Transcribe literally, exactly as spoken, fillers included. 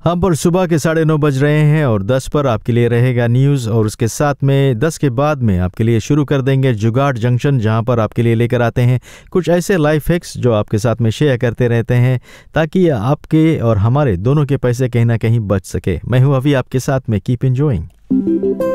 हम पर सुबह के साढ़े नौ बज रहे हैं और दस पर आपके लिए रहेगा न्यूज़, और उसके साथ में दस के बाद में आपके लिए शुरू कर देंगे जुगाड़ जंक्शन, जहां पर आपके लिए लेकर आते हैं कुछ ऐसे लाइफ हैक्स जो आपके साथ में शेयर करते रहते हैं ताकि आपके और हमारे दोनों के पैसे कहीं ना कहीं बच सके। मैं हूं अभी आपके साथ में। Keep enjoying.